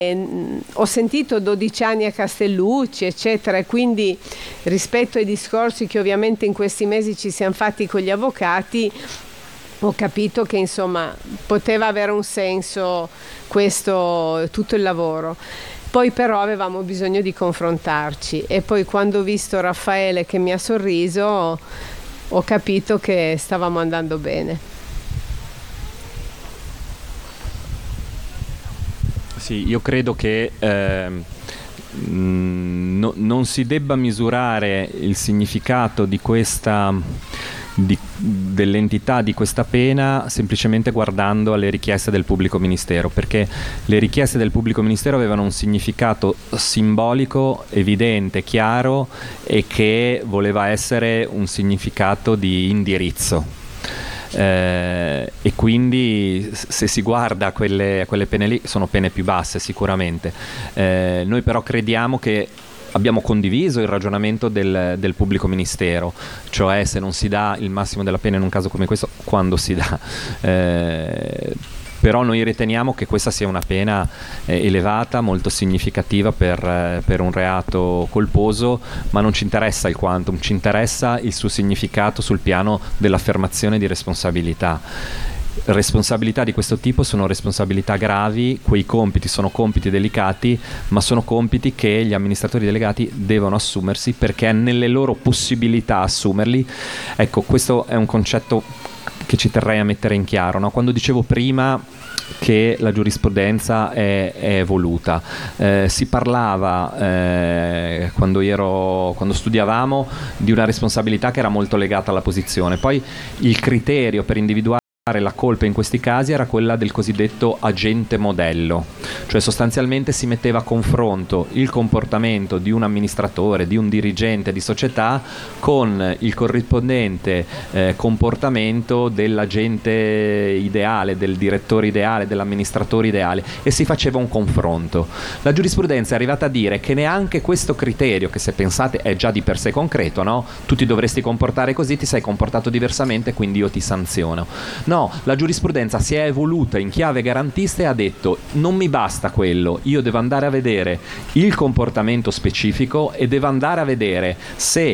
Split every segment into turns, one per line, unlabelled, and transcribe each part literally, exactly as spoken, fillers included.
ho sentito dodici anni a Castellucci, eccetera, e quindi rispetto ai discorsi che ovviamente in questi mesi ci siamo fatti con gli avvocati, ho capito che insomma poteva avere un senso questo, tutto il lavoro. Poi però avevamo bisogno di confrontarci, e poi quando ho visto Raffaele che mi ha sorriso ho capito che stavamo andando bene.
Sì, io credo che eh, no, non si debba misurare il significato di questa Di, dell'entità di questa pena semplicemente guardando alle richieste del pubblico ministero, perché le richieste del pubblico ministero avevano un significato simbolico, evidente, chiaro, e che voleva essere un significato di indirizzo. Eh, e quindi se si guarda quelle, quelle pene lì, sono pene più basse sicuramente. Eh, noi però crediamo che abbiamo condiviso il ragionamento del, del pubblico ministero, cioè se non si dà il massimo della pena in un caso come questo, quando si dà. Eh, però noi riteniamo che questa sia una pena eh, elevata, molto significativa per, eh, per un reato colposo, ma non ci interessa il quantum, ci interessa il suo significato sul piano dell'affermazione di responsabilità. Responsabilità di questo tipo sono responsabilità gravi, quei compiti sono compiti delicati, ma sono compiti che gli amministratori delegati devono assumersi perché è nelle loro possibilità assumerli. Ecco, questo è un concetto che ci terrei a mettere in chiaro, no? Quando dicevo prima che la giurisprudenza è, è evoluta, eh, si parlava eh, quando, ero, quando studiavamo di una responsabilità che era molto legata alla posizione, poi il criterio per individuare la colpa in questi casi era quella del cosiddetto agente modello, cioè sostanzialmente si metteva a confronto il comportamento di un amministratore, di un dirigente di società con il corrispondente eh, comportamento dell'agente ideale, del direttore ideale, dell'amministratore ideale, e si faceva un confronto. La giurisprudenza è arrivata a dire che neanche questo criterio, che se pensate è già di per sé concreto, no? Tu ti dovresti comportare così, ti sei comportato diversamente, quindi io ti sanziono. No, la giurisprudenza si è evoluta in chiave garantista e ha detto: non mi basta quello, io devo andare a vedere il comportamento specifico e devo andare a vedere se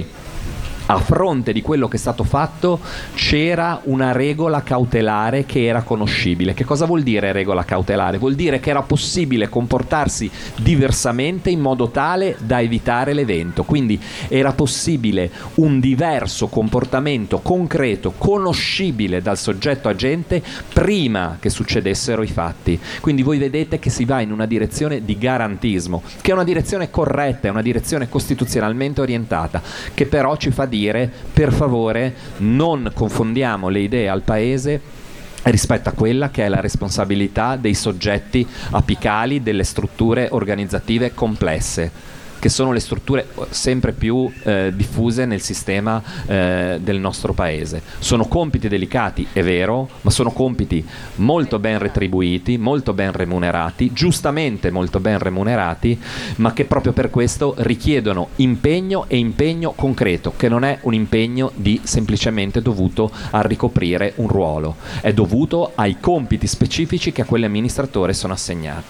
a fronte di quello che è stato fatto c'era una regola cautelare che era conoscibile. Che cosa vuol dire regola cautelare? Vuol dire che era possibile comportarsi diversamente in modo tale da evitare l'evento, quindi era possibile un diverso comportamento concreto, conoscibile dal soggetto agente prima che succedessero i fatti. Quindi voi vedete che si va in una direzione di garantismo, che è una direzione corretta, è una direzione costituzionalmente orientata, che però ci fa dire: per favore non confondiamo le idee al Paese rispetto a quella che è la responsabilità dei soggetti apicali delle strutture organizzative complesse, che sono le strutture sempre più eh, diffuse nel sistema eh, del nostro paese. Sono compiti delicati, è vero, ma sono compiti molto ben retribuiti, molto ben remunerati, giustamente molto ben remunerati, ma che proprio per questo richiedono impegno, e impegno concreto, che non è un impegno di semplicemente dovuto a ricoprire un ruolo, è dovuto ai compiti specifici che a quell'amministratore sono assegnati.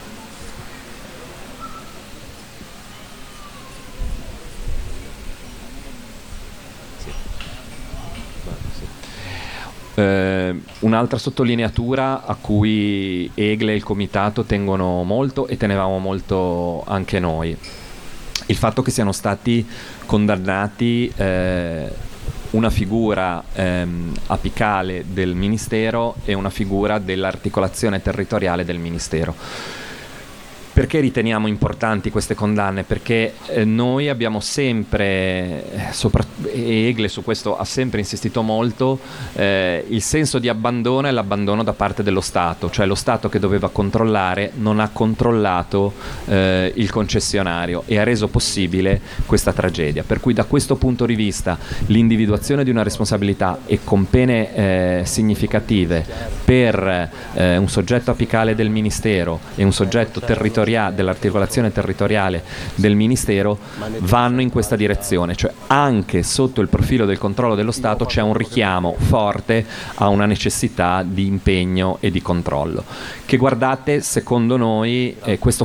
Uh, un'altra sottolineatura a cui Egle e il comitato tengono molto, e tenevamo molto anche noi, il fatto che siano stati condannati eh, una figura ehm, apicale del Ministero e una figura dell'articolazione territoriale del Ministero. Perché riteniamo importanti queste condanne? Perché eh, noi abbiamo sempre, sopra, e Egle su questo ha sempre insistito molto, eh, il senso di abbandono e l'abbandono da parte dello Stato, cioè lo Stato che doveva controllare non ha controllato eh, il concessionario e ha reso possibile questa tragedia. Per cui da questo punto di vista l'individuazione di una responsabilità e con pene eh, significative per eh, un soggetto apicale del Ministero e un soggetto territoriale dell'articolazione territoriale del Ministero vanno in questa direzione, cioè anche sotto il profilo del controllo dello Stato c'è un richiamo forte a una necessità di impegno e di controllo, che guardate, secondo noi eh, questo